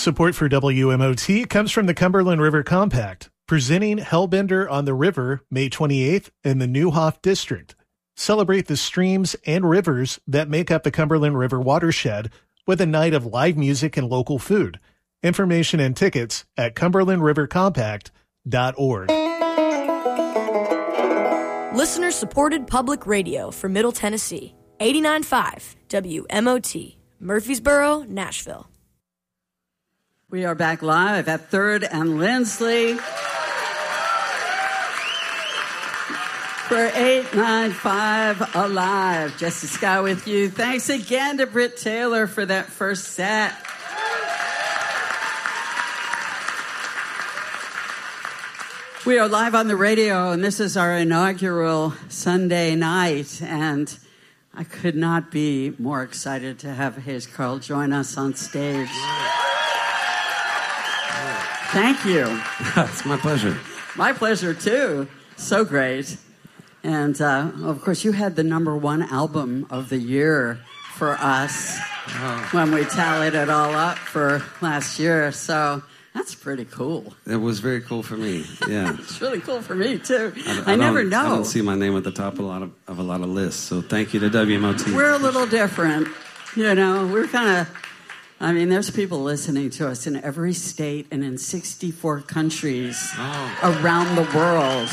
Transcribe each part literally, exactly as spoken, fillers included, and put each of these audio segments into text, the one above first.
Support for W M O T comes from the Cumberland River Compact, presenting Hellbender on the River May twenty-eighth in the Neuhoff District. Celebrate the streams and rivers that make up the Cumberland River watershed with a night of live music and local food. Information and tickets at cumberland river compact dot org. Listener-supported public radio for Middle Tennessee. eighty-nine point five W M O T, Murfreesboro, Nashville. We are back live at third and Lindsley for eight nine five Alive. Jesse Scott with you. Thanks again to Britt Taylor for that first set. We are live on the radio, and this is our inaugural Sunday night, and I could not be more excited to have Hayes Carll join us on stage. Thank you. It's my pleasure. My pleasure, too. So great. And, uh, of course, you had the number one album of the year for us oh. when we tallied it all up for last year. So that's pretty cool. It was very cool for me, yeah. It's really cool for me, too. I, I, I never know. I don't see my name at the top of a lot of, of a lot of lists, so thank you to W M O T. We're a little different, you know. We're kind of... I mean, there's people listening to us in every state and in sixty-four countries oh. around the world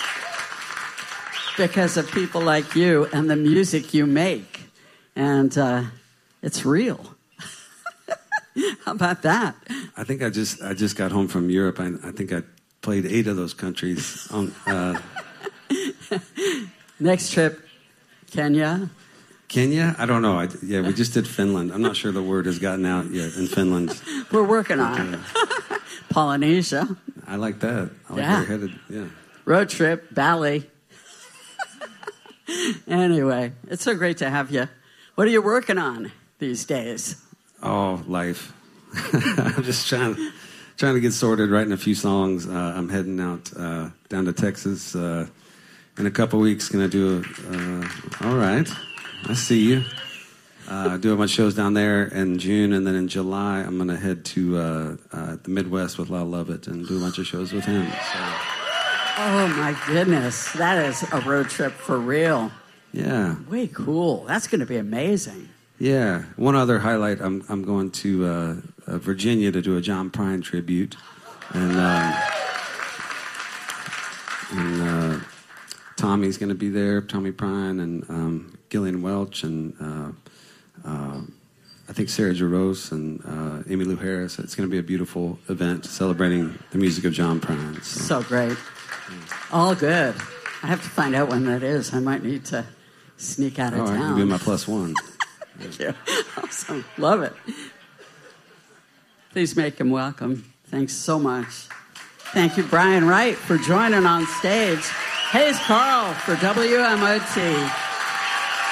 because of people like you and the music you make. And uh, it's real. How about that? I think I just I just got home from Europe. I, I think I played eight of those countries. On, uh... Next trip, Kenya. Kenya? I don't know. I, yeah, we just did Finland. I'm not sure the word has gotten out yet in Finland. We're working on it. Polynesia. I like that. I like yeah. where you're headed. Yeah. Road trip, Bali. Anyway, it's so great to have you. What are you working on these days? Oh, life. I'm just trying, trying to get sorted, writing a few songs. Uh, I'm heading out uh, down to Texas uh, in a couple weeks. Going to do a, uh, all right. I see you. Uh, do a bunch of shows down there in June, and then in July, I'm going to head to uh, uh, the Midwest with Lyle Lovett and do a bunch of shows with him. So. Oh, my goodness. That is a road trip for real. Yeah. Way cool. That's going to be amazing. Yeah. One other highlight, I'm I'm going to uh, uh, Virginia to do a John Prine tribute. And, uh, and uh, Tommy's going to be there, Tommy Prine, and um, Gillian Welch, and uh, uh, I think Sarah Jarosz and uh, Emmylou Harris. It's going to be a beautiful event celebrating the music of John Prine. So, so great. Yeah. All good. I have to find out when that is. I might need to sneak out of oh, town. I can be my plus one. Thank you. Awesome. Love it. Please make him welcome. Thanks so much. Thank you, Brian Wright, for joining on stage. Hayes Carll for W M O T.